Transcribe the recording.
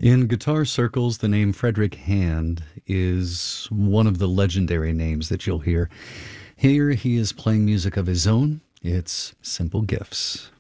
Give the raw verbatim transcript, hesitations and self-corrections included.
In guitar circles, the name Frederick Hand is one of the legendary names that you'll hear. Here he is playing music of his own. It's Simple Gifts.